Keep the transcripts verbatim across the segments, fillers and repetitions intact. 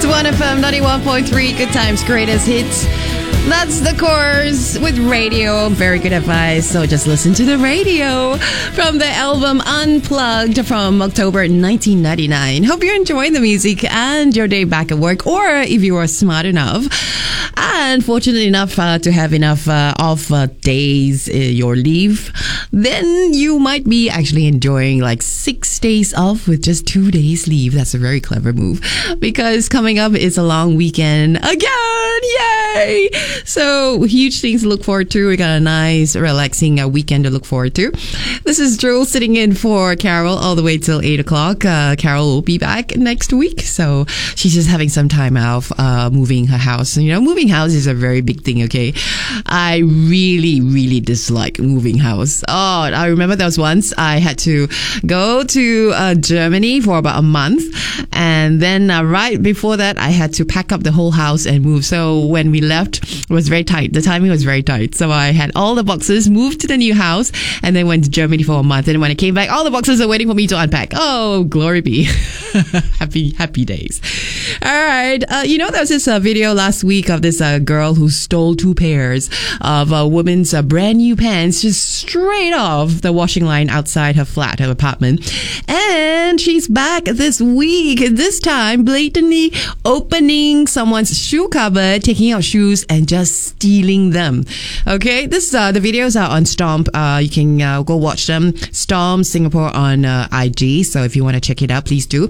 one F M ninety-one point three, Good Times, Greatest Hits. That's the course with radio. Very good advice. So just listen to the radio from the album Unplugged from October nineteen ninety-nine. Hope you're enjoying the music and your day back at work, or if you are smart enough and fortunate enough uh, to have enough uh, off uh, days, uh, your leave, then you might be actually enjoying like six days off with just two days leave. That's a very clever move, because coming up is a long weekend again. Yay! So huge things to look forward to. We got a nice relaxing uh, weekend to look forward to. This is Drew sitting in for Carol all the way till eight o'clock. Uh, Carol will be back next week, so she's just having some time off, uh, moving her house. You know, moving house is a very big thing, okay? I really, really dislike moving house. Oh, I remember there was once I had to go to uh, Germany for about a month, and then uh, right before that I had to pack up the whole house and move. So when we left, it was very tight. The timing was very tight. So I had all the boxes moved to the new house and then went to Germany for a month. And when I came back, all the boxes are waiting for me to unpack. Oh, glory be. happy, happy days. All right. Uh, you know, there was this uh, video last week of this uh, girl who stole two pairs of a woman's uh, brand new pants just straight off the washing line outside her flat, her apartment. And she's back this week, this time blatantly opening someone's shoe cupboard, taking out shoes and just stealing them. Okay, this uh, the videos are on Stomp. Uh, you can uh, go watch them. Stomp Singapore on uh, I G. So if you want to check it out, please do.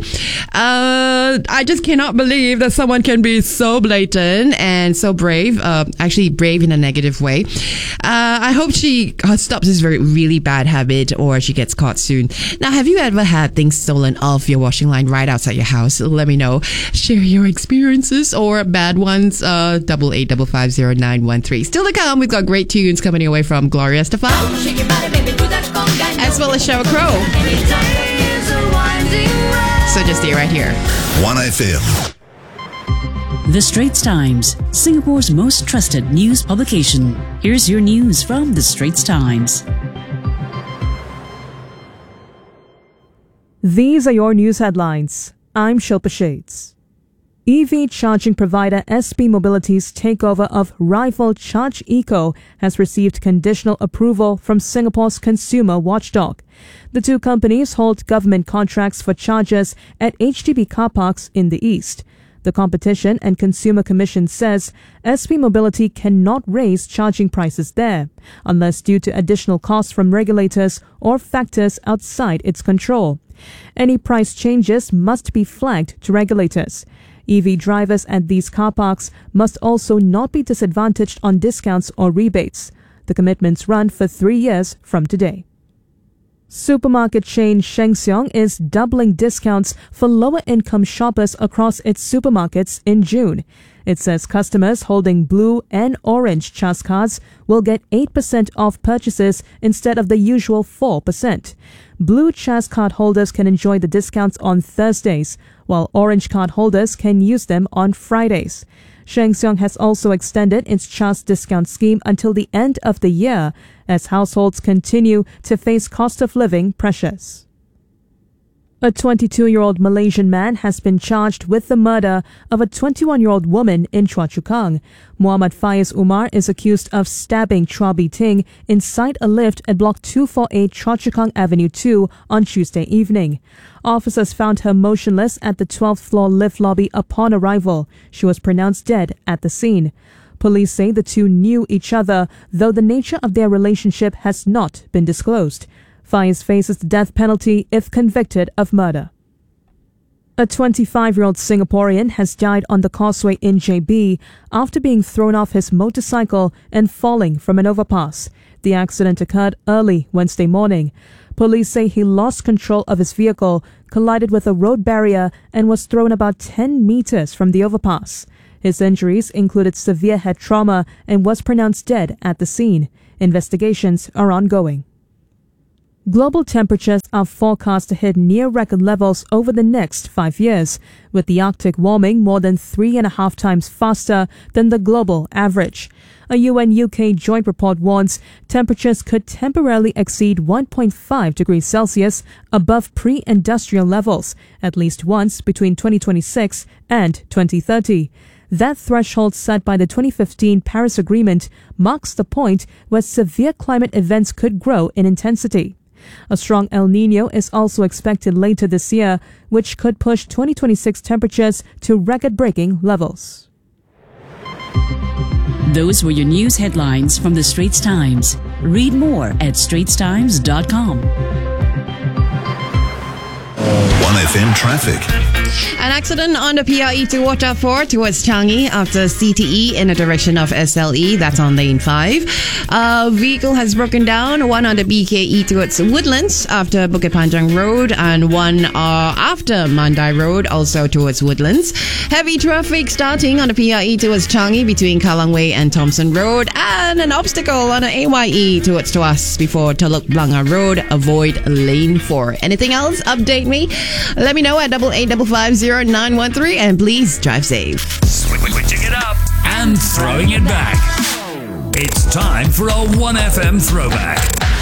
Uh, I just cannot believe that someone can be so blatant and so brave. Uh, actually, brave in a negative way. Uh, I hope she stops this very really bad habit, or she gets caught soon. Now, have you ever had things stolen off your washing line right outside your house? Let me know. Share your experiences or bad ones. Uh, double eight double five zero nine one three. Still to come, we've got great tunes coming away from Gloria Estefan, as well as Sheryl Crow. So just stay right here. one F M. The Straits Times, Singapore's most trusted news publication. Here's your news from The Straits Times. These are your news headlines. I'm Shilpa Shades. E V charging provider S P Mobility's takeover of rival Charge Eco has received conditional approval from Singapore's consumer watchdog. The two companies hold government contracts for chargers at H D B car parks in the east. The Competition and Consumer Commission says S P Mobility cannot raise charging prices there, unless due to additional costs from regulators or factors outside its control. Any price changes must be flagged to regulators. E V drivers at these car parks must also not be disadvantaged on discounts or rebates. The commitments run for three years from today. Supermarket chain Sheng Siong is doubling discounts for lower-income shoppers across its supermarkets in June. It says customers holding blue and orange CHAS cards will get eight percent off purchases instead of the usual four percent. Blue CHAS card holders can enjoy the discounts on Thursdays, while orange card holders can use them on Fridays. Sheng Siong has also extended its CHAS discount scheme until the end of the year as households continue to face cost of living pressures. A twenty-two-year-old Malaysian man has been charged with the murder of a twenty-one-year-old woman in Choa Chu Kang. Muhammad Faiz Umar is accused of stabbing Chua Bi Ting inside a lift at Block two forty-eight Choa Chu Kang Avenue two on Tuesday evening. Officers found her motionless at the twelfth floor lift lobby upon arrival. She was pronounced dead at the scene. Police say the two knew each other, though the nature of their relationship has not been disclosed. Faiz faces the death penalty if convicted of murder. A twenty-five-year-old Singaporean has died on the causeway in J B after being thrown off his motorcycle and falling from an overpass. The accident occurred early Wednesday morning. Police say he lost control of his vehicle, collided with a road barrier, and was thrown about ten meters from the overpass. His injuries included severe head trauma and was pronounced dead at the scene. Investigations are ongoing. Global temperatures are forecast to hit near record levels over the next five years, with the Arctic warming more than three and a half times faster than the global average. A U N U K joint report warns temperatures could temporarily exceed one point five degrees Celsius above pre-industrial levels at least once between twenty twenty-six and twenty thirty. That threshold set by the twenty fifteen Paris Agreement marks the point where severe climate events could grow in intensity. A strong El Niño is also expected later this year, which could push twenty twenty-six temperatures to record-breaking levels. Those were your news headlines from the Straits Times. Read more at straits times dot com. one F M traffic. An accident on the P R E to watch out for towards Changi after C T E in the direction of S L E. That's on lane five. A vehicle has broken down, one on the B K E towards Woodlands after Bukit Panjang Road, and one uh, after Mandai Road, also towards Woodlands. Heavy traffic starting on the P R E towards Changi between Kallang Way and Thompson Road, and an obstacle on the A Y E towards Tuas before Teluk Blangah Road. Avoid lane four. Anything else? Update me. Let me know at double eight double five zero nine one three, and please drive safe. Switching it up and throwing it back. It's time for a one F M throwback.